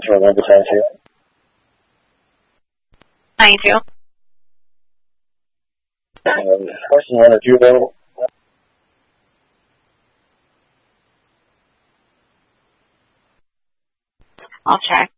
transfer 192. 92. Person 1 or 2 available. I'll check.